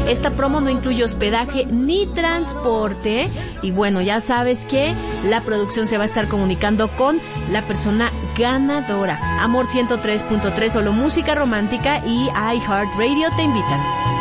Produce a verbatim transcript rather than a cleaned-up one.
Esta promo no incluye hospedaje ni transporte. Y bueno, ya sabes que la producción se va a estar comunicando con la persona ganadora. Amor ciento tres punto tres, solo música romántica y iHeartRadio te invitan.